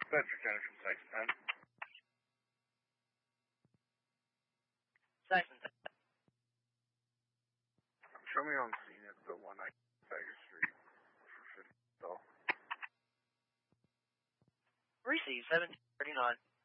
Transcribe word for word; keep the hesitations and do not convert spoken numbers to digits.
Bedford Center from Saxon ten. Saxon ten. Show me on scene at the one ninety Tiger Street for fifty dollars. Receive seventeen thirty-nine.